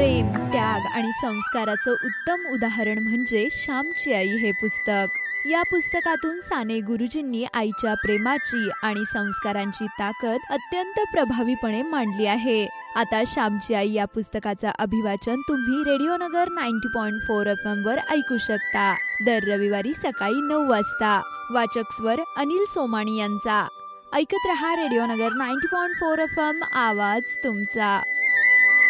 प्रेम, त्याग आणि संस्काराचं उत्तम उदाहरण म्हणजे श्यामची आई हे पुस्तक. या पुस्तकातून साने गुरुजींनी आईच्या प्रेमाची आणि संस्कारांची ताकद अत्यंत प्रभावीपणे मांडली आहे. आता श्यामची आई या पुस्तकाचं अभिवाचन तुम्ही रेडिओनगर 90.4 FM वर ऐकू शकता. दर रविवारी सकाळी 9 वाजता. वाचक स्वर अनिल सोमाणी यांचा. ऐकत रहा रेडिओनगर 90.4 FM, आवाज तुमचा.